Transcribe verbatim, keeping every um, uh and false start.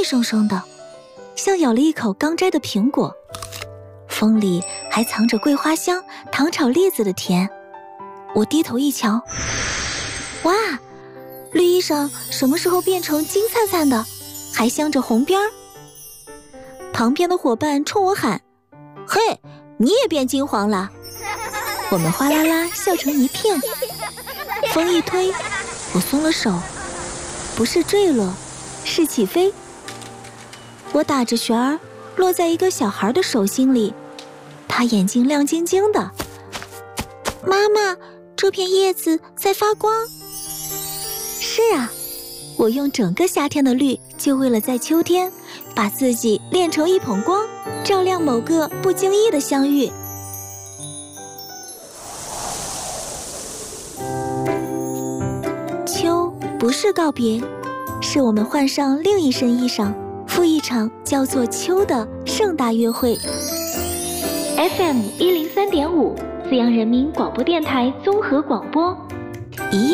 生生的，像咬了一口刚摘的苹果。风里还藏着桂花香、糖炒栗子的甜。我低头一瞧，哇，绿衣裳什么时候变成金灿灿的，还镶着红边儿？旁边的伙伴冲我喊：嘿，你也变金黄了！我们哗啦啦笑成一片。风一推，我松了手，不是坠落，是起飞。我打着旋儿，落在一个小孩的手心里，他眼睛亮晶晶的。妈妈，这片叶子在发光。是啊，我用整个夏天的绿，就为了在秋天把自己炼成一捧光，照亮某个不经意的相遇。秋不是告别，是我们换上另一身衣裳，赴一场叫做秋的盛大约会。 F M 一零三点五，资阳人民广播电台综合广播。 一